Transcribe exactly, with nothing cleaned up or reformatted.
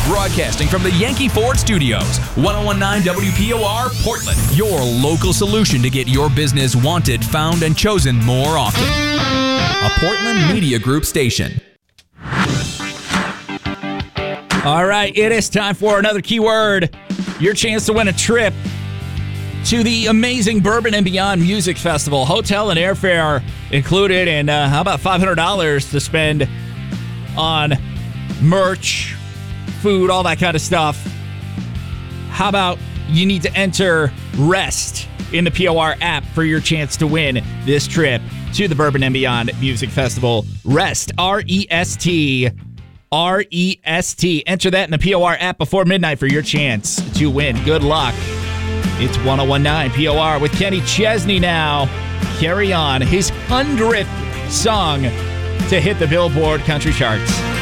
Broadcasting from the Yankee Ford Studios, ten nineteen W P O R, Portland. Your local solution to get your business wanted, found, and chosen more often. A Portland Media Group station. All right, it is time for another keyword. Your chance to win a trip to the amazing Bourbon and Beyond Music Festival. Hotel and airfare included, and uh, how about five hundred dollars to spend on merch, food, all that kind of stuff. How about you need to enter REST in the P O R app for your chance to win this trip to the Bourbon and Beyond Music Festival. REST, R E S T, R E S T. Enter that in the P O R app before midnight for your chance to win. Good luck. It's ten nineteen P O R with Kenny Chesney now. Carry On, his hundredth song to hit the Billboard country charts.